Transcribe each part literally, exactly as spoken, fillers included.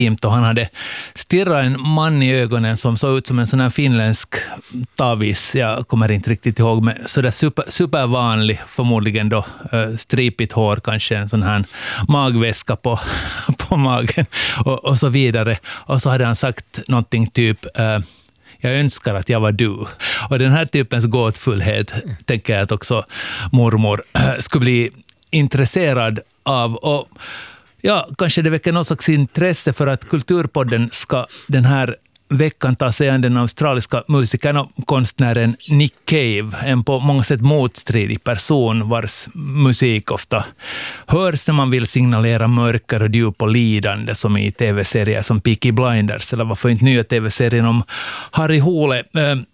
och han hade stirrat en man i ögonen som såg ut som en sån här finländsk tavis, jag kommer inte riktigt ihåg, men sådär super, supervanlig, förmodligen då uh, stripigt hår, kanske en sån här magväska på, på magen och, och så vidare. Och så hade han sagt någonting typ uh, jag önskar att jag var du. Och den här typens gåtfullhet tänker jag att också mormor uh, skulle bli intresserad av. Och ja, kanske det väcker någon slags intresse för att Kulturpodden ska den här veckan ta sig an den australiska musikern och konstnären Nick Cave, en på många sätt motstridig person vars musik ofta hörs när man vill signalera mörker och djup och lidande, som i tv-serier som Peaky Blinders, eller varför inte nya tv-serien om Harry Hole.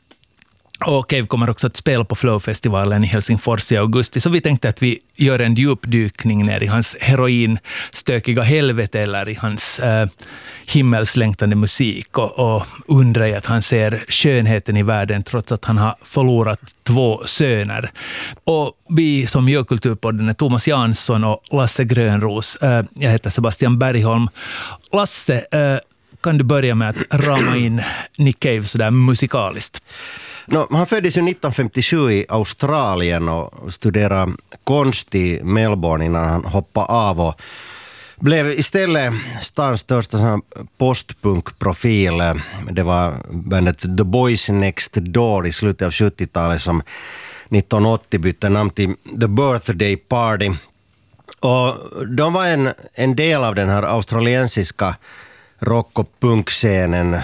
Och Cave kommer också att spela på Flow-festivalen i Helsingfors i augusti, så vi tänkte att vi gör en djupdykning ner i hans heroinstökiga helvete eller i hans äh, himmelslängtande musik och, och undrar att han ser skönheten i världen trots att han har förlorat två söner. Och vi som gör Kulturpodden är Thomas Jansson och Lasse Grönros. Äh, jag heter Sebastian Bergholm. Lasse, äh, kan du börja med att rama in Nick Cave sådär musikaliskt? No, han föddes ju nitton femtiosju i Australien och studerade konst i Melbourne innan han hoppade av och blev istället stans största postpunkprofil. Det var bandet The Boys Next Door i slutet av sjuttiotalet som nitton åttio bytte namn till The Birthday Party. Och de var en, en del av den här australiensiska rock- och punkscenen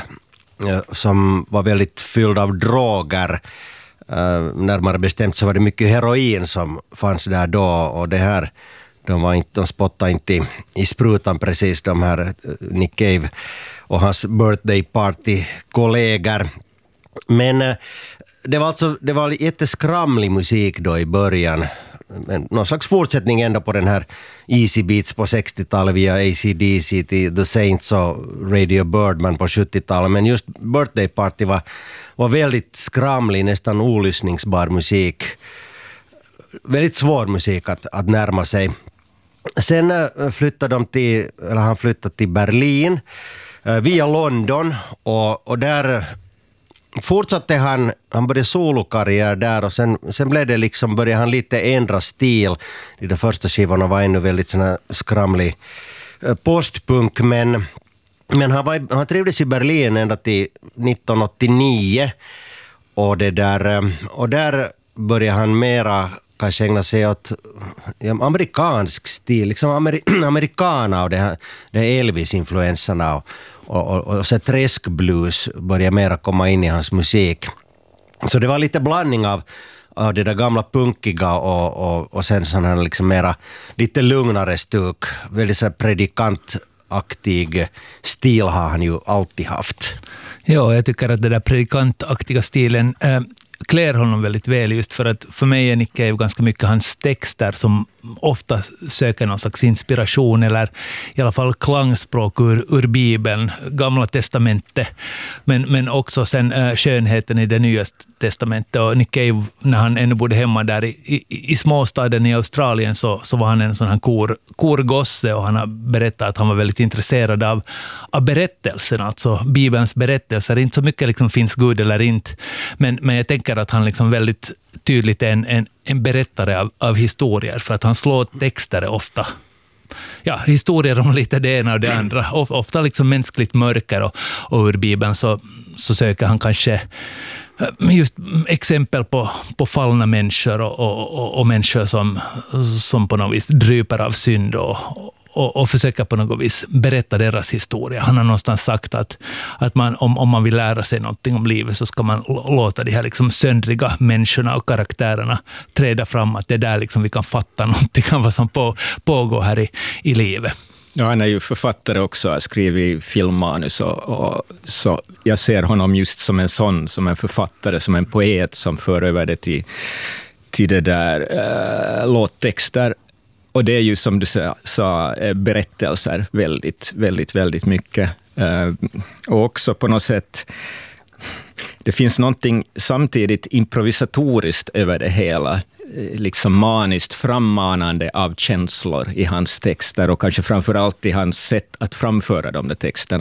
som var väldigt fylld av droger. Uh, närmare bestämt så var det mycket heroin som fanns där då, och det här, de, var inte, de spottade inte i, i sprutan precis, de här uh, Nick Cave och hans birthday party-kollegor. Men uh, det var alltså det var jätteskramlig musik då i början. Men någon slags fortsättning ändå på den här Easy Beats på sextiotalet via A C D C till The Saints och Radio Birdman på sjuttiotalet. Men just Birthday Party var, var väldigt skramlig, nästan olyssningsbar musik. Väldigt svår musik att, att närma sig. Sen flyttade de till, eller han flyttade till Berlin via London och, och där fortsatte han, han började solokarriär där och sen, sen blev det liksom, började han lite ändra stil. De första skivorna var ännu väldigt sån här skramlig postpunk, men, men han, var, han trivdes i Berlin ända till nitton åttionio och, det där, och där började han mera kanske ägna sig åt ja, amerikansk stil, liksom ameri, amerikana och det här, det Elvis-influenserna och Och, och, och så träskblues började mera komma in i hans musik. Så det var lite blandning av, av det där gamla punkiga och, och, och sen sån här liksom mera lite lugnare stuk. Väldigt så predikantaktig stil har han ju alltid haft. Ja, jag tycker att det där predikantaktiga stilen äh, klär honom väldigt väl, just för att för mig är Nick Cave ganska mycket hans texter som ofta söker någon slags inspiration eller i alla fall klangspråk ur, ur Bibeln, Gamla testamentet, men, men också sen äh, skönheten i det nya testamentet. Och Nick Cave, när han ännu bodde hemma där i, i, i småstaden i Australien, så, så var han en sån här kor, korgosse, och han har berättat att han var väldigt intresserad av, av berättelsen, alltså Bibelns berättelser. Inte så mycket liksom finns Gud eller inte, men, men jag tänker att han liksom väldigt tydligt är en, en, en berättare av, av historier, för att han slår texter ofta. Ja, historier om lite det ena och det andra. Ofta liksom mänskligt mörker, och, och ur Bibeln så, så söker han kanske just exempel på, på fallna människor och, och, och, och människor som, som på något vis dryper av synd och, och, och försöker på något vis berätta deras historia. Han har någonstans sagt att, att man, om, om man vill lära sig någonting om livet, så ska man låta de här liksom söndriga människorna och karaktärerna träda fram, att det är där liksom vi kan fatta någonting av vad som på, pågår här i, i livet. Ja, han är ju författare också, har skrivit filmmanus och, och så jag ser honom just som en sån, som en författare, som en poet som för över det till, till det där äh, låttexter. Och det är ju, som du sa, sa berättelser väldigt, väldigt, väldigt mycket. Uh, och också på något sätt, det finns någonting samtidigt improvisatoriskt över det hela, liksom maniskt frammanande av känslor i hans texter, och kanske framförallt i hans sätt att framföra de där texterna.